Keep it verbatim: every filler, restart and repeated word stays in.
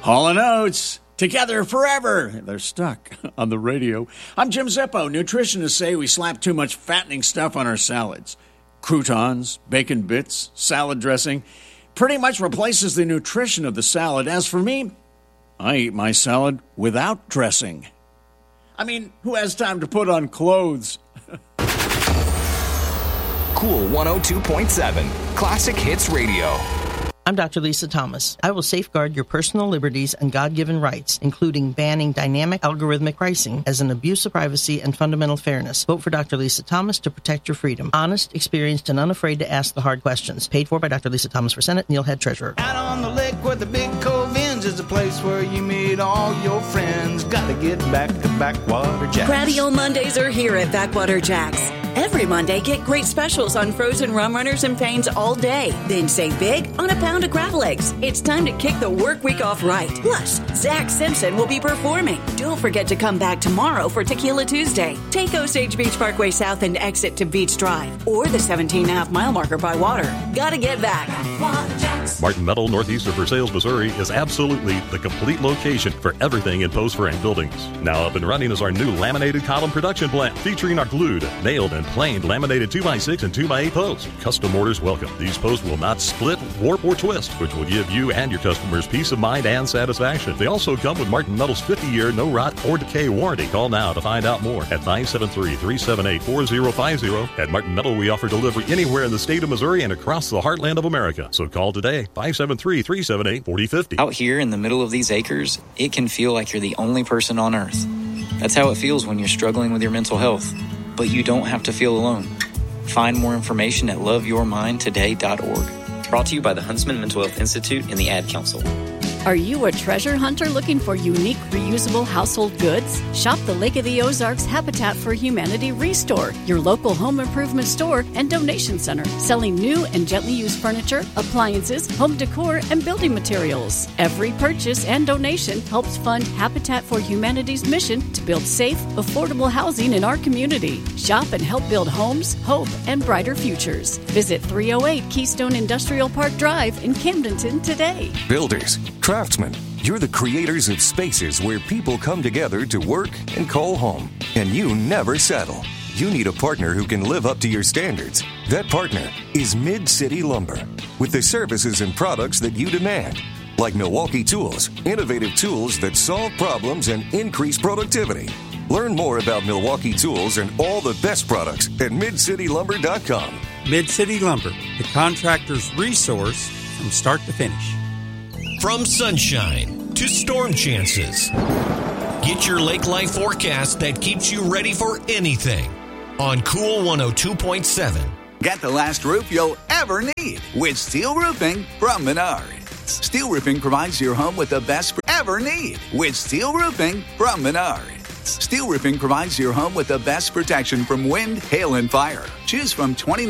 Hall and Oates, together forever. They're stuck on the radio. I'm Jim Zippo. Nutritionists say we slap too much fattening stuff on our salads. Croutons, bacon bits, salad dressing pretty much replaces the nutrition of the salad. As for me, I eat my salad without dressing. I mean, who has time to put on clothes? Cool one oh two point seven, Classic Hits Radio. I'm Doctor Lisa Thomas. I will safeguard your personal liberties and God-given rights, including banning dynamic algorithmic pricing as an abuse of privacy and fundamental fairness. Vote for Doctor Lisa Thomas to protect your freedom. Honest, experienced, and unafraid to ask the hard questions. Paid for by Doctor Lisa Thomas for Senate, Neil Head Treasurer. Out on the lake where the big cove ends is a place where you meet all your friends. Gotta get back to Backwater Jacks. Crabby old Mondays are here at Backwater Jacks. Every Monday, get great specials on frozen rum runners and pains all day. Then save big on a pound of crab legs. It's time to kick the work week off right. Plus, Zach Simpson will be performing. Don't forget to come back tomorrow for Tequila Tuesday. Take Osage Beach Parkway South and exit to Beach Drive or the seventeen and a half mile marker by water. Gotta get back. Martin Metal, northeast of Versailles, Missouri, is absolutely the complete location for everything in post frame buildings. Now up and running is our new laminated column production plant, featuring our glued, nailed, and planed laminated two by six and two by eight posts. Custom orders welcome. These posts will not split, warp, or twist, which will give you and your customers peace of mind and satisfaction. They also come with Martin Metal's fifty-year no rot or decay warranty. Call now to find out more at five seven three, three seven eight, four zero five zero. At Martin Metal, we offer delivery anywhere in the state of Missouri and across the heartland of America. So call today, five seven three, three seven eight, four zero five zero. Out here in the middle of these acres, it can feel like you're the only person on earth. That's how it feels when you're struggling with your mental health. But you don't have to feel alone. Find more information at love your mind today dot org. Brought to you by the Huntsman Mental Health Institute and the Ad Council. Are you a treasure hunter looking for unique, reusable household goods? Shop the Lake of the Ozarks Habitat for Humanity Restore, your local home improvement store and donation center, selling new and gently used furniture, appliances, home decor, and building materials. Every purchase and donation helps fund Habitat for Humanity's mission to build safe, affordable housing in our community. Shop and help build homes, hope, and brighter futures. Visit three oh eight Keystone Industrial Park Drive in Camdenton today. Builders, craftsmen, you're the creators of spaces where people come together to work and call home. And you never settle. You need a partner who can live up to your standards. That partner is Mid-City Lumber, with the services and products that you demand. Like Milwaukee Tools, innovative tools that solve problems and increase productivity. Learn more about Milwaukee Tools and all the best products at mid city lumber dot com. Mid-City Lumber, the contractor's resource from start to finish. From sunshine to storm chances, get your lake life forecast that keeps you ready for anything on Cool one oh two point seven. Get the last roof you'll ever need with steel roofing from Menards. Steel roofing provides your home with the best ever need with steel roofing from Menards. Steel roofing provides your home with the best protection from wind, hail, and fire. Choose from twenty